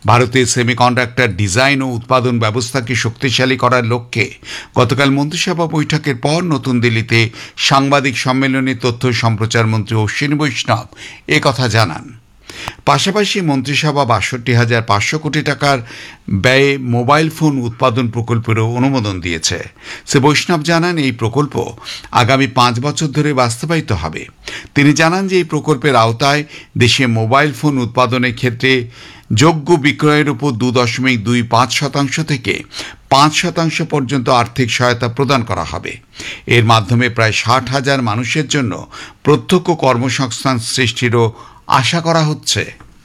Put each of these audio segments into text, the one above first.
ভারতের semiconductor design ও উৎপাদন ব্যবস্থাকে শক্তিশালী করার লক্ষ্যে গতকাল মন্ত্রিসভা বৈঠকের পর নতুন দিল্লিতে সাংবাদিক সম্মেলনে তথ্য সম্প্রচার মন্ত্রী অশ্বিনী বৈষ্ণব একথা জানান। পাশাপাশি মন্ত্রিসভা ৬২,৫০০ কোটি টাকার ব্যয়ে মোবাইল ফোন উৎপাদন প্রকল্পেরও অনুমোদন দিয়েছে। শ্রী বৈষ্ণব জানান, এই প্রকল্প আগামী ৫ বছর ধরে বাস্তবায়িত হবে। তিনি জানান যে এই প্রকল্পের আওতায় দেশে মোবাইল ফোন উৎপাদনের ক্ষেত্রে যোগ্য বিক্রয়ের উপর ২.২৫% থেকে ৫% পর্যন্ত আর্থিক সহায়তা প্রদান করা হবে। এর মাধ্যমে প্রায় ৬০,০০০ মানুষের জন্য প্রত্যক্ষ কর্মসংস্থান সৃষ্টিরও আশা করা হচ্ছে।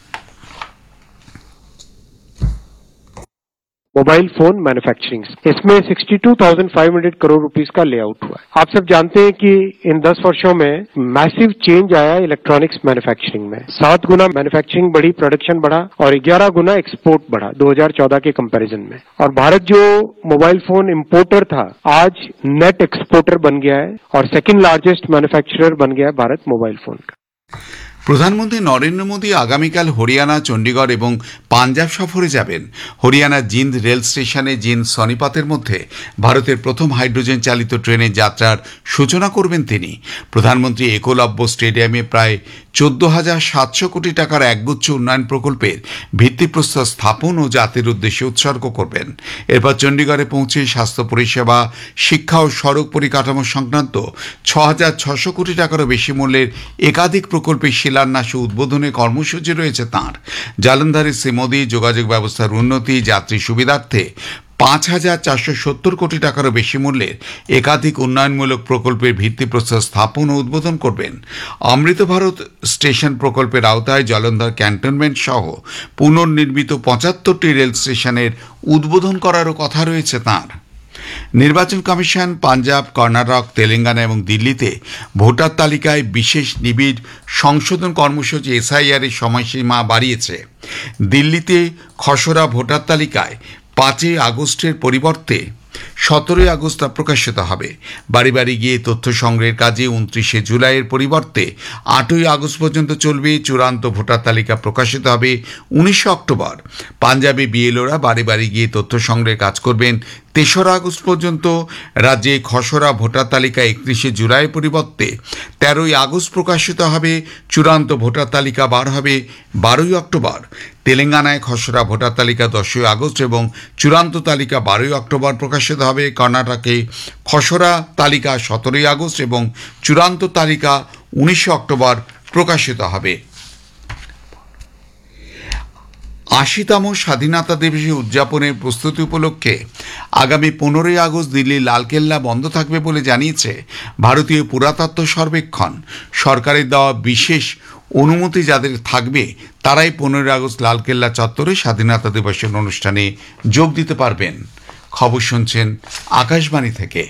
मोबाइल फोन मैन्युफैक्चरिंग इसमें 62,500 करोड़ रुपीस का लेआउट हुआ है। आप सब जानते हैं कि इन 10 वर्षों में मैसिव चेंज आया इलेक्ट्रॉनिक्स मैन्युफैक्चरिंग में। 7 गुना मैन्युफैक्चरिंग बढ़ी, प्रोडक्शन बढ़ा और 11 गुना एक्सपोर्ट बढ़ा 2014 के कंपैरिजन में। और भारत जो मोबाइल फोन इंपोर्टर था आज नेट एक्सपोर्टर बन गया है और सेकंड लार्जेस्ट मैन्युफैक्चरर बन गया है भारत मोबाइल फोन का। প্রধানমন্ত্রী নরেন্দ্র মোদী আগামীকাল হরিয়ানা, চণ্ডীগড় এবং পাঞ্জাব সফরে যাবেন। হরিয়ানার জিন্দ রেল স্টেশনে জিন্দ সনিপতের মধ্যে ভারতের প্রথম হাইড্রোজেন চালিত ট্রেনের যাত্রার সূচনা করবেন তিনি। প্রধানমন্ত্রী একলব্য স্টেডিয়ামে প্রায় ১৪,৭০০ কোটি টাকার একগুচ্ছ উন্নয়ন প্রকল্পের ভিত্তিপ্রস্তর স্থাপন ও জাতির উদ্দেশ্যে উৎসর্গ করবেন। এরপর চণ্ডীগড়ে পৌঁছে স্বাস্থ্য পরিষেবা, শিক্ষা ও সড়ক পরিকাঠামো সংক্রান্ত ৬,৬০০ কোটি টাকারও বেশি মূল্যের একাধিক প্রকল্পের শিলান্যাস ও উদ্বোধনের কর্মসূচি রয়েছে তাঁর। জালন্ধরে শ্রী মোদী যোগাযোগ ব্যবস্থার উন্নতি, যাত্রী সুবিধার্থে ৫,৪৭০ কোটি টাকারও বেশি মূল্যের একাধিক উন্নয়নমূলক প্রকল্পের ভিত্তিপ্রস্তর স্থাপন ও উদ্বোধন করবেন। অমৃত ভারত স্টেশন প্রকল্পের আওতায় জলন্ধর ক্যান্টনমেন্ট সহ পুনর্নির্মিত ৭৫টি রেল স্টেশনের উদ্বোধন করারও কথা রয়েছে তাঁর। নির্বাচন কমিশন পাঞ্জাব, কর্ণাটক, তেলেঙ্গানা এবং দিল্লিতে ভোটার তালিকায় বিশেষ নিবিড় সংশোধন কর্মসূচি এসআইআর এর সময়সীমা বাড়িয়েছে। দিল্লিতে খসড়া ভোটার তালিকায় ৫ই আগস্টের পরিবর্তে ১৭ই আগস্ট প্রকাশিত হবে। বাড়ি বাড়ি গিয়ে তথ্য সংগ্রহের কাজে ২৯শে জুলাইয়ের পরিবর্তে ৮ই আগস্ট পর্যন্ত চলবে। চূড়ান্ত ভোটার তালিকা প্রকাশিত হবে ১৯শে অক্টোবর। পাঞ্জাবে বিএলওরা বাড়ি বাড়ি গিয়ে তথ্য সংগ্রহের কাজ করবেন ৩রা আগস্ট পর্যন্ত। রাজ্যে খসড়া ভোটার তালিকা ৩১শে জুলাইয়ের পরিবর্তে ১৩ই আগস্ট প্রকাশিত হবে। চূড়ান্ত ভোটার তালিকা বার হবে ১২ই অক্টোবর। তেলেঙ্গানায় খসড়া ভোটার তালিকা ১০ই আগস্ট এবং চূড়ান্ত তালিকা ১২ই অক্টোবর প্রকাশিত হবে। কর্ণাটকে খসড়া তালিকা ১৭ই আগস্ট এবং চূড়ান্ত তালিকা ১৯শে অক্টোবর প্রকাশিত হবে। ৮০তম স্বাধীনতা দিবস উদযাপনের প্রস্তুতি উপলক্ষে আগামী ১৫ই আগস্ট দিল্লির লালকেল্লা বন্ধ থাকবে বলে জানিয়েছে ভারতীয় পুরাতত্ত্ব সর্বেক্ষণ। সরকারের দেওয়া বিশেষ অনুমতি যাদের থাকবে তারাই ১৫ই আগস্ট লালকেল্লা চত্বরে স্বাধীনতা দিবসের অনুষ্ঠানে যোগ দিতে পারবেন। খবর শুনছেন আকাশবাণী থেকে।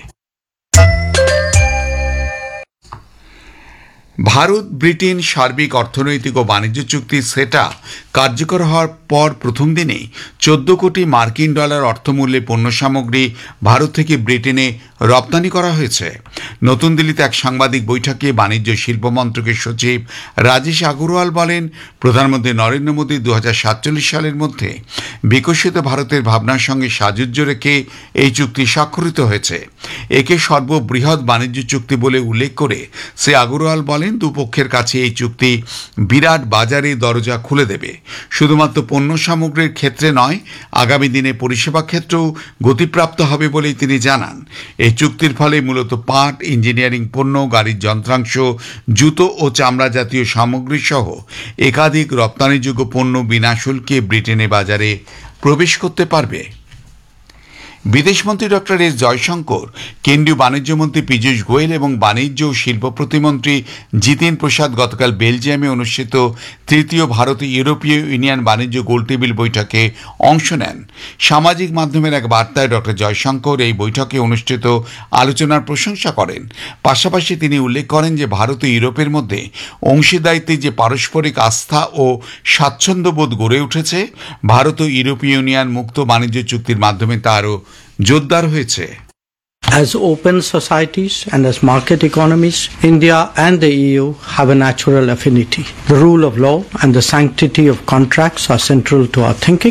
ভারত ব্রিটেন সার্বিক অর্থনৈতিক ও বাণিজ্য চুক্তি সেটা কার্যকর হওয়ার পর প্রথম দিনেই ১৪ কোটি মার্কিন ডলার অর্থমূল্যের পণ্য সামগ্রী ভারত থেকে ব্রিটেনে রপ্তানি করা হয়েছে। নতুন দিল্লিতে এক সাংবাদিক বৈঠকে বাণিজ্য শিল্প মন্ত্রকের সচিব রাজেশ আগরওয়াল বলেন, প্রধানমন্ত্রী নরেন্দ্র মোদী ২০৪৭ সালের মধ্যে বিকশিত ভারতের ভাবনার সঙ্গে সাযুজ্য রেখে এই চুক্তি স্বাক্ষরিত হয়েছে। একে সর্ববৃহৎ বাণিজ্য চুক্তি বলে উল্লেখ করে শ্রী আগরওয়াল বলেন, দুপক্ষের কাছে এই চুক্তি বিরাট বাজারে দরজা খুলে দেবে। শুধুমাত্র পণ্য সামগ্রীর ক্ষেত্রে নয়, আগামী দিনে পরিষেবা ক্ষেত্রেও গতিপ্রাপ্ত হবে বলেই তিনি জানান। এই চুক্তির ফলে মূলত পাট, ইঞ্জিনিয়ারিং পণ্য, গাড়ির যন্ত্রাংশ, জুতো ও চামড়া জাতীয় সামগ্রী সহ একাধিক রপ্তানিযোগ্য পণ্য বিনা শুল্কে ব্রিটেনের বাজারে প্রবেশ করতে পারবে। বিদেশমন্ত্রী ডক্টর এস জয়শঙ্কর, কেন্দ্রীয় বাণিজ্যমন্ত্রী পীযূষ গোয়েল এবং বাণিজ্য ও শিল্প প্রতিমন্ত্রী জিতেন প্রসাদ গতকাল বেলজিয়ামে অনুষ্ঠিত তৃতীয় ভারত ইউরোপীয় ইউনিয়ন বাণিজ্য গোলটেবিল বৈঠকে অংশ নেন। সামাজিক মাধ্যমের এক বার্তায় ডক্টর জয়শঙ্কর এই বৈঠকে অনুষ্ঠিত আলোচনার প্রশংসা করেন। পাশাপাশি তিনি উল্লেখ করেন যে ভারত ও ইউরোপের মধ্যে অংশীদারিত্বে যে পারস্পরিক আস্থা ও স্বাচ্ছন্দ্যবোধ গড়ে উঠেছে, ভারত ও ইউরোপীয় ইউনিয়ন মুক্ত বাণিজ্য চুক্তির মাধ্যমে তা আরও জোরদার হয়েছে। As open societies and as market economies, India and the EU have a natural affinity. The rule of law and the sanctity of contracts are central to our thinking.